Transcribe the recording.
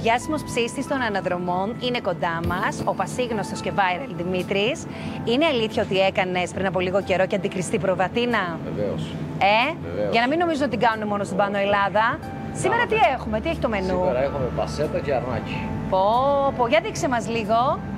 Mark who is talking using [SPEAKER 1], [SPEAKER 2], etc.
[SPEAKER 1] διάσημος ψήστης των αναδρομών είναι κοντά μας, ο πασίγνωστος και viral Δημήτρης. Είναι αλήθεια ότι έκανες πριν από λίγο καιρό και αντικριστή προβατίνα?
[SPEAKER 2] Βεβαίως.
[SPEAKER 1] Βεβαίως. Για να μην νομίζω ότι την κάνουν μόνο στην Πάνω Ελλάδα. Σήμερα τι έχουμε, τι έχει το μενού?
[SPEAKER 2] Σήμερα έχουμε πασέτα και αρνάκι.
[SPEAKER 1] Πω, για δείξε μας λίγο.